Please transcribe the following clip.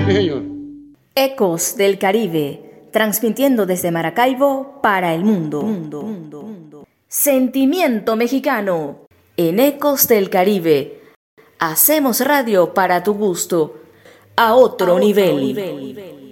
Sí, señor. Ecos del Caribe, transmitiendo desde Maracaibo para el mundo. Sentimiento mexicano. En Ecos del Caribe, hacemos radio para tu gusto. A otro nivel.